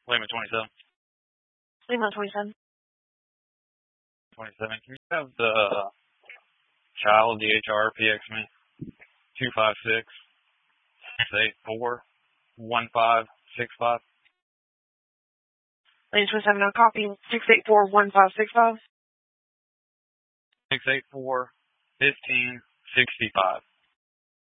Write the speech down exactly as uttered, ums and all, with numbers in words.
Lima twenty-seven. Lima twenty-seven. twenty-seven. Can you have the child D H R P X me? two five six, six eight four, one five six five. Lima twenty-seven, I'll copy. six eight four, one five six five. six eight four, fifteen sixty-five.